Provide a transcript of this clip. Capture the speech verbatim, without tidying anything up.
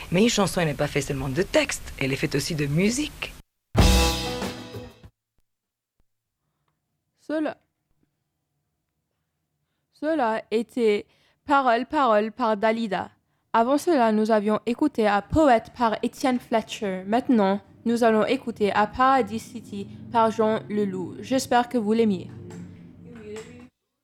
Mais une chanson, elle n'est pas faite seulement de texte, elle est faite aussi de musique. Cela, cela était Parole, Parole par Dalida. Avant cela, nous avions écouté à Poète par Étienne Fletcher. Maintenant, nous allons écouter à Paradise City par Jean Leloup. J'espère que vous l'aimiez.